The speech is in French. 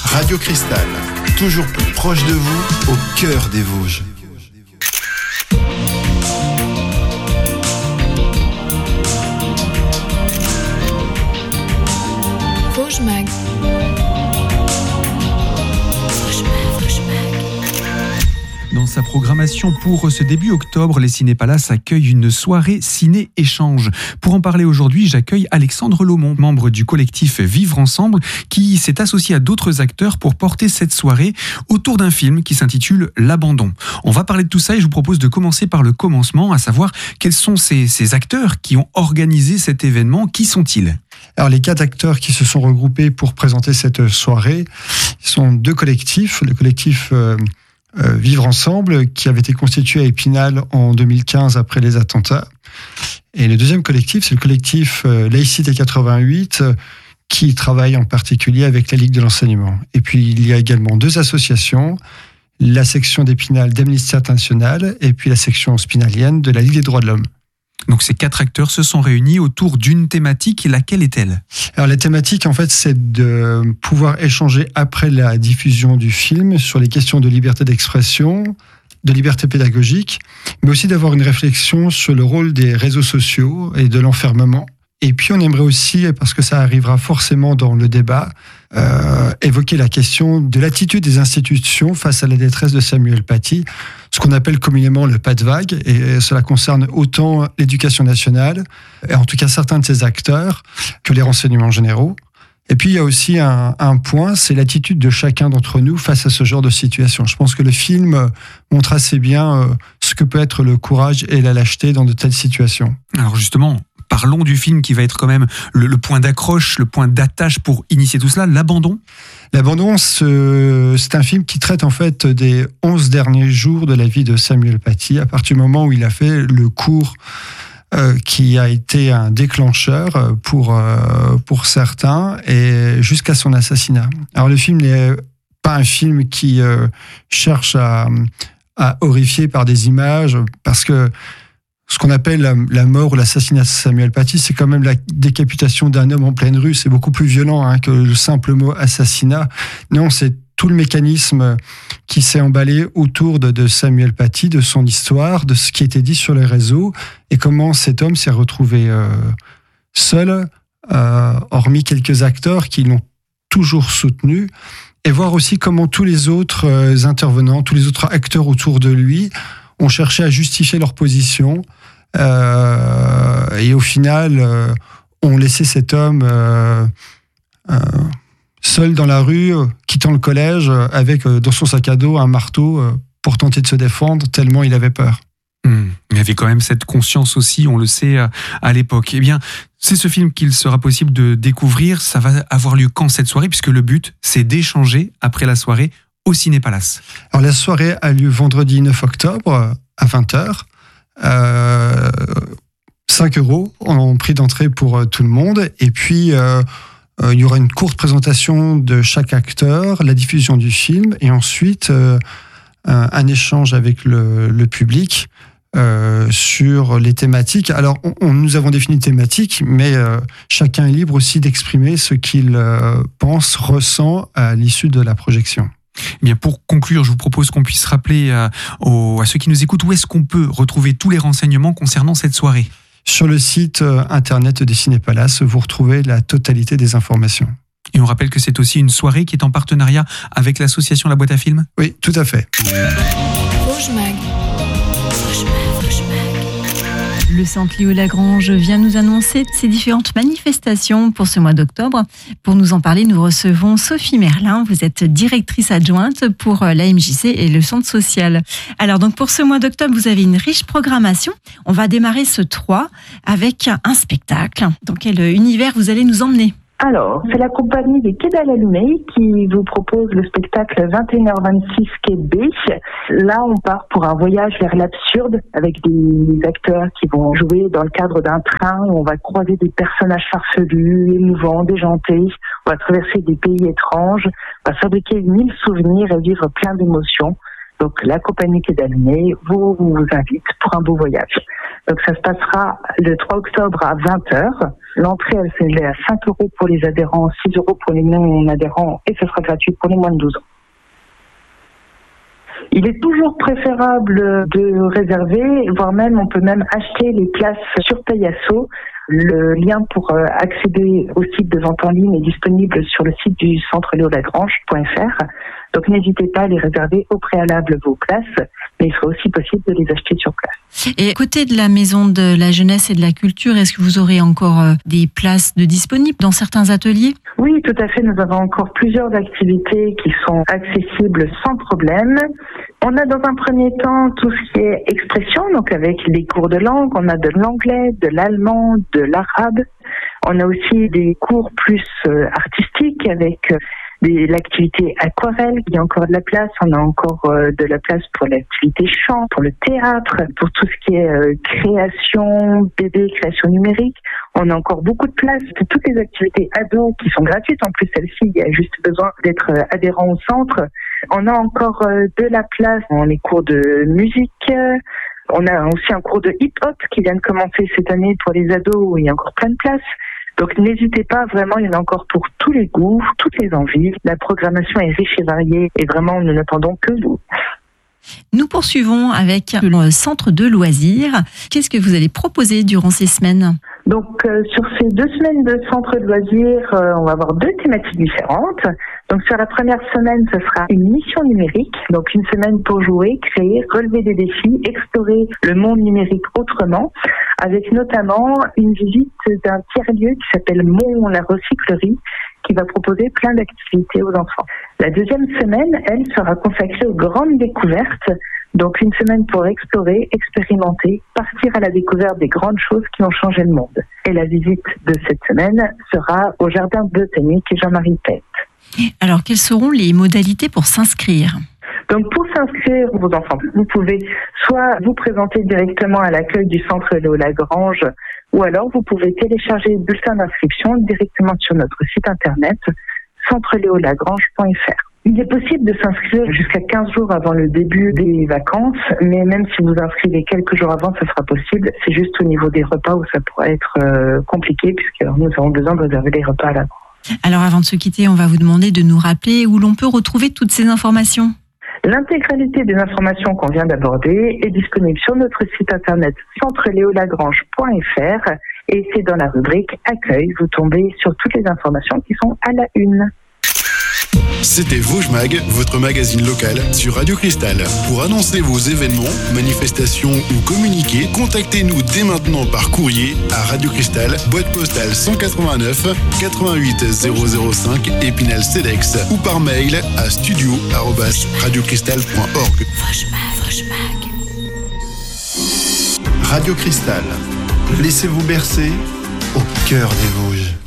Radio Cristal, toujours plus proche de vous, au cœur des Vosges. Vosges Mag. Dans sa programmation pour ce début octobre, les Cinépalaces accueillent une soirée ciné-échange. Pour en parler aujourd'hui, j'accueille Alexandre Laumont, membre du collectif Vivre Ensemble, qui s'est associé à d'autres acteurs pour porter cette soirée autour d'un film qui s'intitule L'Abandon. On va parler de tout ça et je vous propose de commencer par le commencement, à savoir quels sont ces acteurs qui ont organisé cet événement. Qui sont-ils ? Alors les 4 acteurs qui se sont regroupés pour présenter cette soirée sont 2 collectifs. Le collectif Vivre Ensemble, qui avait été constitué à Épinal en 2015 après les attentats. Et le deuxième collectif, c'est le collectif Laïcité 88, qui travaille en particulier avec la Ligue de l'enseignement. Et puis il y a également 2 associations, la section d'Épinal d'Amnesty International et puis la section spinalienne de la Ligue des droits de l'homme. Donc ces 4 acteurs se sont réunis autour d'une thématique. Laquelle est-elle ? Alors la thématique, en fait, c'est de pouvoir échanger après la diffusion du film sur les questions de liberté d'expression, de liberté pédagogique, mais aussi d'avoir une réflexion sur le rôle des réseaux sociaux et de l'enfermement. Et puis on aimerait aussi, parce que ça arrivera forcément dans le débat, évoquer la question de l'attitude des institutions face à la détresse de Samuel Paty, ce qu'on appelle communément le pas de vague, et cela concerne autant l'éducation nationale, et en tout cas certains de ses acteurs, que les renseignements généraux. Et puis il y a aussi un point, c'est l'attitude de chacun d'entre nous face à ce genre de situation. Je pense que le film montre assez bien ce que peut être le courage et la lâcheté dans de telles situations. Alors justement, parlons du film qui va être quand même le point d'accroche, le point d'attache pour initier tout cela, L'Abandon. L'Abandon, c'est un film qui traite en fait des 11 derniers jours de la vie de Samuel Paty, à partir du moment où il a fait le cours qui a été un déclencheur pour certains, et jusqu'à son assassinat. Alors le film n'est pas un film qui cherche à horrifier par des images, parce que ce qu'on appelle la mort ou l'assassinat de Samuel Paty, c'est quand même la décapitation d'un homme en pleine rue. C'est beaucoup plus violent que le simple mot assassinat. Non, c'est tout le mécanisme qui s'est emballé autour de Samuel Paty, de son histoire, de ce qui était dit sur les réseaux, et comment cet homme s'est retrouvé seul, hormis quelques acteurs qui l'ont toujours soutenu, et voir aussi comment tous les autres intervenants, tous les autres acteurs autour de lui ont cherché à justifier leur position, et au final ont laissé cet homme seul dans la rue, quittant le collège, avec dans son sac à dos un marteau pour tenter de se défendre, tellement il avait peur. Il y avait quand même cette conscience aussi, on le sait, à l'époque. Eh bien, c'est ce film qu'il sera possible de découvrir. Ça va avoir lieu quand, cette soirée ? Puisque le but, c'est d'échanger après la soirée au Cinépalace. Alors la soirée a lieu vendredi 9 octobre à 20h. 5 € en prix d'entrée pour tout le monde. Et puis, il y aura une courte présentation de chaque acteur, la diffusion du film, et ensuite un échange avec le public sur les thématiques. Alors, nous avons défini une thématique, mais chacun est libre aussi d'exprimer ce qu'il pense, ressent à l'issue de la projection. Eh bien, pour conclure, je vous propose qu'on puisse rappeler à ceux qui nous écoutent où est-ce qu'on peut retrouver tous les renseignements concernant cette soirée. Sur le site internet des Cinépalaces, vous retrouvez la totalité des informations. Et on rappelle que c'est aussi une soirée qui est en partenariat avec l'association La Boîte à Films ? Oui, tout à fait. Vosges Mag. Le Centre Léo-Lagrange vient nous annoncer ses différentes manifestations pour ce mois d'octobre. Pour nous en parler, nous recevons Sophie Merlin. Vous êtes directrice adjointe pour la MJC et le Centre social. Alors donc pour ce mois d'octobre, vous avez une riche programmation. On va démarrer ce 3 avec un spectacle. Dans quel univers vous allez nous emmener ? Alors, c'est la compagnie des Quais d'Alumé qui vous propose le spectacle 21h26 Quai B. Là, on part pour un voyage vers l'absurde avec des acteurs qui vont jouer dans le cadre d'un train où on va croiser des personnages farfelus, émouvants, déjantés. On va traverser des pays étranges, on va fabriquer 1000 souvenirs et vivre plein d'émotions. Donc, la compagnie Quais d'Alumé vous invite pour un beau voyage. Donc ça se passera le 3 octobre à 20h. L'entrée, elle s'élève à 5 € pour les adhérents, 6 € pour les non-adhérents et ce sera gratuit pour les moins de 12 ans. Il est toujours préférable de réserver, voire même on peut même acheter les places sur Payasso. Le lien pour accéder au site de vente en ligne est disponible sur le site du centre léolagrange.fr. Donc n'hésitez pas à les réserver au préalable vos places, mais il sera aussi possible de les acheter sur place. Et à côté de la Maison de la Jeunesse et de la Culture, est-ce que vous aurez encore des places de disponibles dans certains ateliers ? Oui, tout à fait. Nous avons encore plusieurs activités qui sont accessibles sans problème. On a dans un premier temps tout ce qui est expression, donc avec les cours de langue. On a de l'anglais, de l'allemand, de l'arabe. On a aussi des cours plus artistiques avec l'activité aquarelle. Il y a encore de la place. On a encore de la place pour l'activité chant, pour le théâtre, pour tout ce qui est création, bébé, création numérique. On a encore beaucoup de place pour toutes les activités ados qui sont gratuites. En plus, celles-ci, il y a juste besoin d'être adhérent au centre. On a encore de la place dans les cours de musique. On a aussi un cours de hip-hop qui vient de commencer cette année pour les ados où il y a encore plein de place. Donc n'hésitez pas, vraiment, il y en a encore pour tous les goûts, toutes les envies. La programmation est riche et variée et vraiment, nous n'attendons que vous. Nous poursuivons avec le centre de loisirs. Qu'est-ce que vous allez proposer durant ces semaines ? Donc sur ces 2 semaines de centre de loisirs, on va avoir 2 thématiques différentes. Donc sur la première semaine, ce sera une mission numérique, donc une semaine pour jouer, créer, relever des défis, explorer le monde numérique autrement, avec notamment une visite d'un tiers-lieu qui s'appelle Mont la Recyclerie, qui va proposer plein d'activités aux enfants. La deuxième semaine, elle, sera consacrée aux grandes découvertes. Donc une semaine pour explorer, expérimenter, partir à la découverte des grandes choses qui ont changé le monde. Et la visite de cette semaine sera au jardin botanique Jean-Marie Pette. Alors, quelles seront les modalités pour s'inscrire ? Donc pour s'inscrire, vos enfants, vous pouvez soit vous présenter directement à l'accueil du centre Léo-Lagrange, ou alors vous pouvez télécharger le bulletin d'inscription directement sur notre site internet centreleolagrange.fr. Il est possible de s'inscrire jusqu'à 15 jours avant le début des vacances, mais même si vous inscrivez quelques jours avant, ça sera possible. C'est juste au niveau des repas où ça pourrait être compliqué, puisque nous avons besoin de réserver les repas à l'avance. Alors avant de se quitter, on va vous demander de nous rappeler où l'on peut retrouver toutes ces informations. L'intégralité des informations qu'on vient d'aborder est disponible sur notre site internet centreleolagrange.fr et c'est dans la rubrique Accueil. Vous tombez sur toutes les informations qui sont à la une. C'était Vosges Mag, votre magazine local sur Radio Cristal. Pour annoncer vos événements, manifestations ou communiquer, contactez-nous dès maintenant par courrier à Radio Cristal, boîte postale 189 88 005 Épinal-Cedex ou par mail à studio@radiocristal.org. Radio Cristal. Laissez-vous bercer au cœur des Vosges.